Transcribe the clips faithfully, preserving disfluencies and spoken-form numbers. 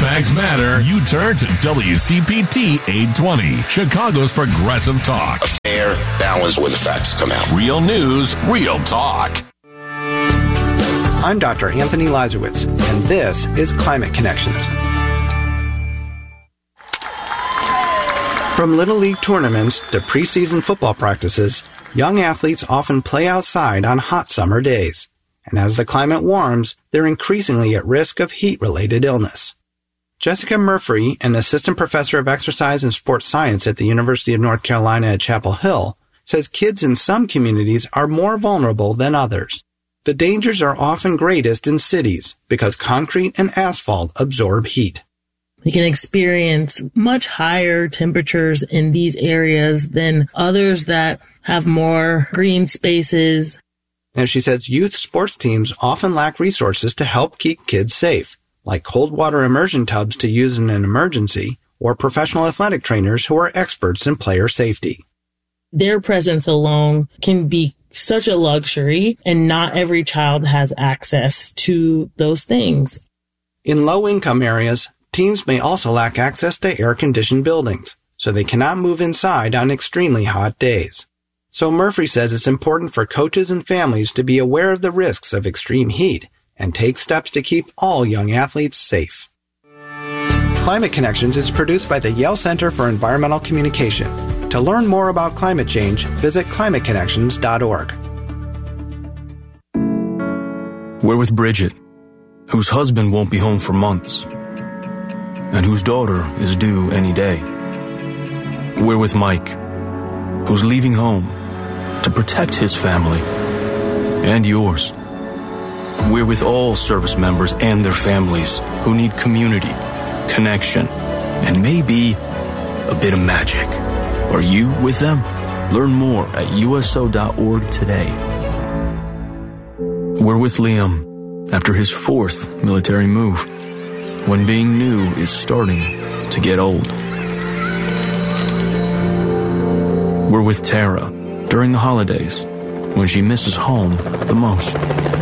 facts matter, you turn to W C P T eight twenty, Chicago's progressive talk. A fair balance where the facts come out. Real news, real talk. I'm Doctor Anthony Lazarowitz, and this is Climate Connections. From Little League tournaments to preseason football practices, young athletes often play outside on hot summer days. And as the climate warms, they're increasingly at risk of heat-related illness. Jessica Murphy, an assistant professor of exercise and sports science at the University of North Carolina at Chapel Hill, says kids in some communities are more vulnerable than others. The dangers are often greatest in cities because concrete and asphalt absorb heat. We can experience much higher temperatures in these areas than others that have more green spaces. And she says youth sports teams often lack resources to help keep kids safe, like cold water immersion tubs to use in an emergency, or professional athletic trainers who are experts in player safety. Their presence alone can be such a luxury, and not every child has access to those things. In low-income areas, teams may also lack access to air-conditioned buildings, so they cannot move inside on extremely hot days. So Murphy says it's important for coaches and families to be aware of the risks of extreme heat and take steps to keep all young athletes safe. Climate Connections is produced by the Yale Center for Environmental Communication. To learn more about climate change, visit climate connections dot org. We're with Bridget, whose husband won't be home for months, and whose daughter is due any day. We're with Mike, who's leaving home to protect his family and yours. We're with all service members and their families who need community, connection, and maybe a bit of magic. Are you with them? Learn more at U S O dot org today. We're with Liam after his fourth military move, when being new is starting to get old. We're with Tara during the holidays, when she misses home the most.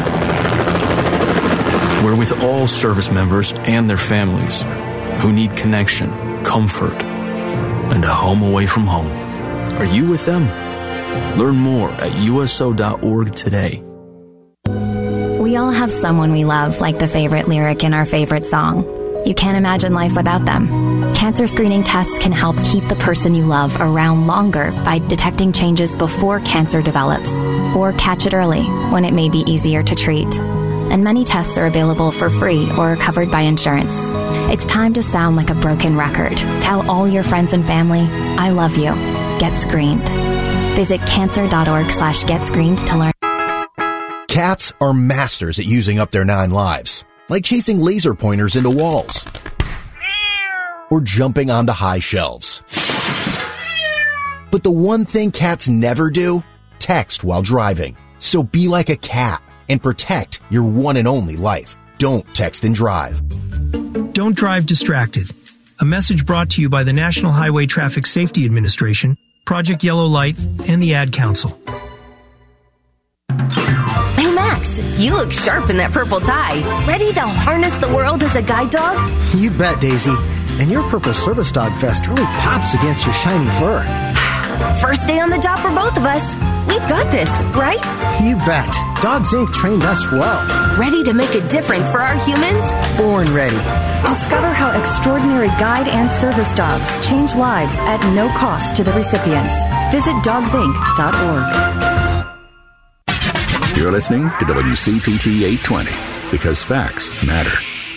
We're with all service members and their families who need connection, comfort, and a home away from home. Are you with them? Learn more at U S O dot org today. We all have someone we love, like the favorite lyric in our favorite song. You can't imagine life without them. Cancer screening tests can help keep the person you love around longer by detecting changes before cancer develops, or catch it early when it may be easier to treat. And many tests are available for free or are covered by insurance. It's time to sound like a broken record. Tell all your friends and family, I love you. Get screened. Visit cancer dot org slash get screened to learn. Cats are masters at using up their nine lives, like chasing laser pointers into walls or jumping onto high shelves. But the one thing cats never do, text while driving. So be like a cat and protect your one and only life. Don't text and drive. Don't drive distracted. A message brought to you by the National Highway Traffic Safety Administration, Project Yellow Light, and the Ad Council. Hey, Max, you look sharp in that purple tie. Ready to harness the world as a guide dog? You bet, Daisy. And your purple service dog vest really pops against your shiny fur. First day on the job for both of us. We've got this, right? You bet. Dogs Incorporated trained us well. Ready to make a difference for our humans? Born ready. Discover how extraordinary guide and service dogs change lives at no cost to the recipients. Visit dogs inc dot org. You're listening to W C P T eight twenty, because facts matter.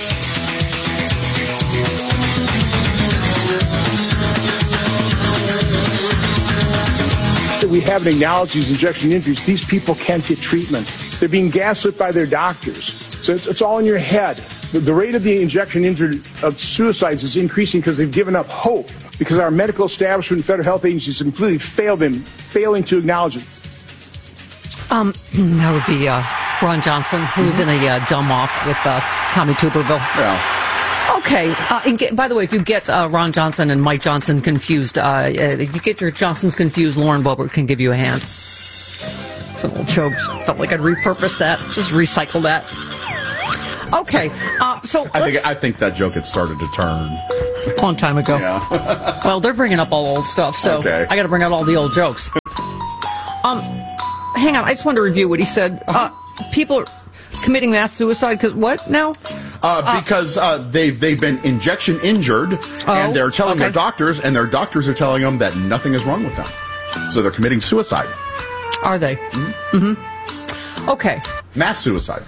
We haven't acknowledged these injection injuries. These people can't get treatment. They're being gaslit by their doctors. So it's, it's all in your head. The, the rate of the injection injury of suicides is increasing because they've given up hope, because our medical establishment and federal health agencies have completely failed them, failing to acknowledge it. Um, that would be uh, Ron Johnson, who's in a uh, dumb off with uh, Tommy Tuberville. Yeah. Okay. Uh, and get, by the way, if you get uh, Ron Johnson and Mike Johnson confused, uh, if you get your Johnsons confused, Lauren Boebert can give you a hand. It's an old joke. Just felt like I'd repurpose that. Just recycle that. Okay, uh, so I think I think that joke had started to turn a long time ago. Yeah. Well, they're bringing up all old stuff, so okay. I got to bring out all the old jokes. Um, hang on, I just wanted to review what he said. Uh, people are committing mass suicide because what now? Uh, because uh, they they've been injection injured, oh, and they're telling okay. their doctors, and their doctors are telling them that nothing is wrong with them, so they're committing suicide. Are they? Mm-hmm. Mm-hmm. Okay. Mass suicide.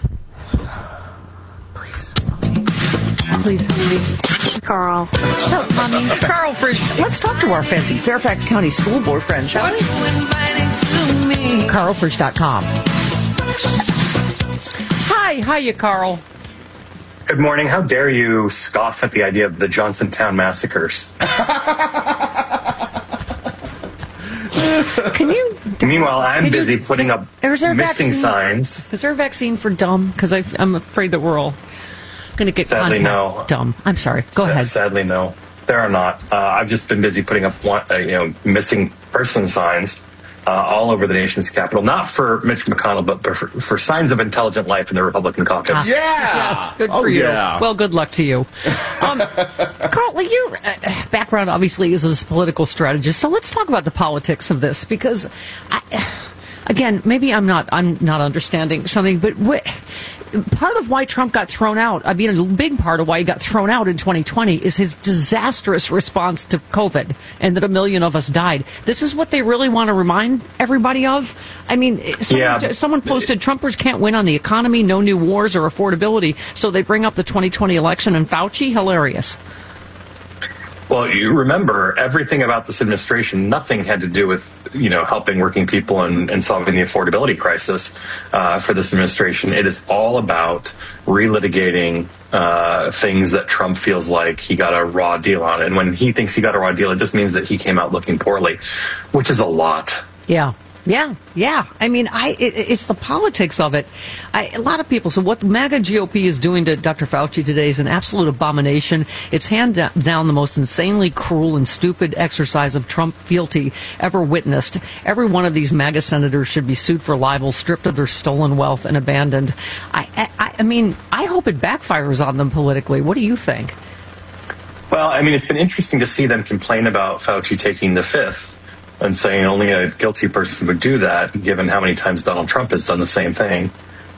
Please, please, please, Carl. So, mommy, Carl, for, let's talk to our fancy Fairfax County School Board friend, shall we? Carl Frisch dot com. Hi, hiya, Carl. Good morning. How dare you scoff at the idea of the Johnstown massacres? Can you? Meanwhile, I'm can busy you, putting can, up missing vaccine? signs. Is there a vaccine for dumb? Because I'm afraid that we're all going to get Sadly, contact no. dumb. I'm sorry. Go Sad, ahead. Sadly, no. There are not. Uh, I've just been busy putting up one, uh, you know, missing person signs uh, all over the nation's capital. Not for Mitch McConnell, but for, for signs of intelligent life in the Republican caucus. Ah, yeah. Yes, good for oh, you. Yeah. Well, good luck to you. Um, Carl, your uh, background obviously is as a political strategist, so let's talk about the politics of this because, I, again, maybe I'm not I'm not understanding something, but what, part of why Trump got thrown out, I mean, a big part of why he got thrown out in twenty twenty is his disastrous response to COVID and that a million of us died. This is what they really want to remind everybody of? I mean, someone, yeah. someone posted Trumpers can't win on the economy, no new wars or affordability, so they bring up the twenty twenty election and Fauci? Hilarious. Well, you remember everything about this administration, nothing had to do with, you know, helping working people and, and solving the affordability crisis uh, for this administration. It is all about relitigating uh, things that Trump feels like he got a raw deal on. And when he thinks he got a raw deal, it just means that he came out looking poorly, which is a lot. Yeah. Yeah, yeah. I mean, I it, it's the politics of it. I, a lot of people. So what the MAGA G O P is doing to Doctor Fauci today is an absolute abomination. It's hand down the most insanely cruel and stupid exercise of Trump fealty ever witnessed. Every one of these MAGA senators should be sued for libel, stripped of their stolen wealth, and abandoned. I, I, I mean, I hope it backfires on them politically. What do you think? Well, I mean, it's been interesting to see them complain about Fauci taking the fifth and saying only a guilty person would do that, given how many times Donald Trump has done the same thing.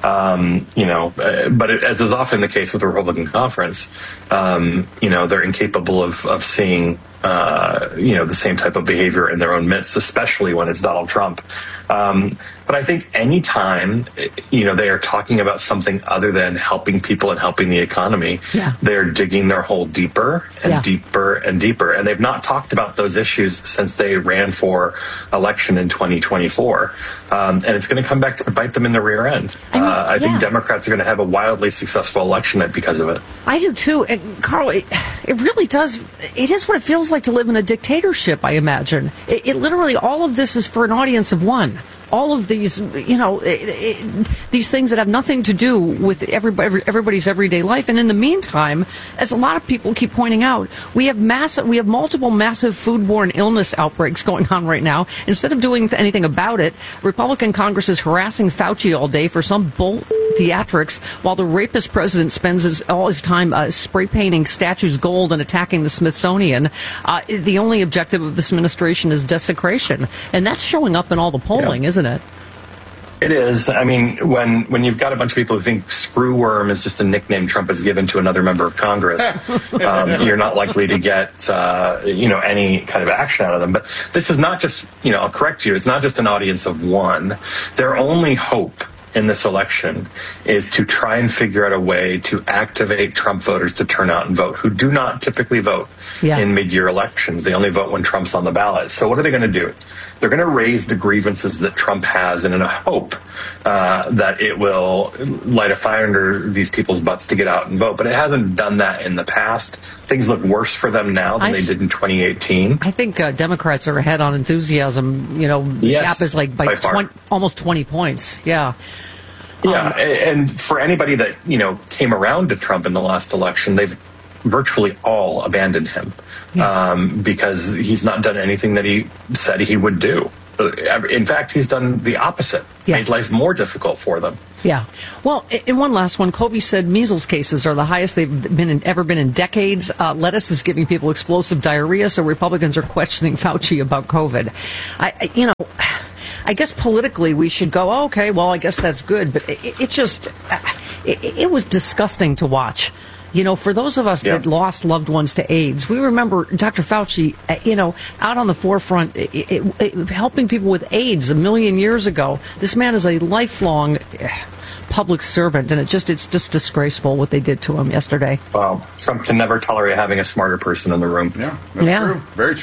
Um, you know, uh, but it, as is often the case with the Republican conference, um, you know, they're incapable of, of seeing, uh, you know, the same type of behavior in their own midst, especially when it's Donald Trump. Um, but I think any time, you know, they are talking about something other than helping people and helping the economy, yeah. they're digging their hole deeper and yeah. deeper and deeper. And they've not talked about those issues since they ran for election in twenty twenty-four. Um, and it's going to come back to bite them in the rear end. I, mean, uh, I yeah. think Democrats are going to have a wildly successful election because of it. I do too. And Carl, it, it really does. It is what it feels like to live in a dictatorship, I imagine. It, it literally, all of this is for an audience of one. All of these, you know, it, it, these things that have nothing to do with everybody, everybody's everyday life. And in the meantime, as a lot of people keep pointing out, we have massive, we have multiple massive foodborne illness outbreaks going on right now. Instead of doing anything about it, Republican Congress is harassing Fauci all day for some bull theatrics, while the rapist president spends his, all his time uh, spray painting statues gold and attacking the Smithsonian. Uh, the only objective of this administration is desecration, and that's showing up in all the polling, yeah. isn't it? It is. I mean, when when you've got a bunch of people who think screwworm is just a nickname Trump has given to another member of Congress, um, you're not likely to get, uh, you know, any kind of action out of them. But this is not just, you know, I'll correct you, it's not just an audience of one. Their only hope in this election is to try and figure out a way to activate Trump voters to turn out and vote, who do not typically vote yeah. in mid-year elections. They only vote when Trump's on the ballot. So what are they going to do? They're going to raise the grievances that Trump has in a hope uh, that it will light a fire under these people's butts to get out and vote. But it hasn't done that in the past. Things look worse for them now than I they did in twenty eighteen. I think uh, Democrats are ahead on enthusiasm. You know, the yes, gap is like by, by twenty, almost twenty points. Yeah. Yeah, um, and for anybody that, you know, came around to Trump in the last election, they've virtually all abandoned him yeah. um, because he's not done anything that he said he would do. In fact, he's done the opposite, yeah. made life more difficult for them. Yeah. Well, and one last one. Covey said measles cases are the highest they've been in, ever been in decades. Uh, lettuce is giving people explosive diarrhea, so Republicans are questioning Fauci about COVID. I, I you know, I guess politically we should go, oh, okay, well, I guess that's good. But it, it just, it, it was disgusting to watch. You know, for those of us yeah. that lost loved ones to AIDS, we remember Doctor Fauci, you know, out on the forefront, it, it, it, helping people with AIDS a million years ago. This man is a lifelong public servant, and it just it's just disgraceful what they did to him yesterday. Well, some can never tolerate having a smarter person in the room. Yeah, that's yeah. true. Very true.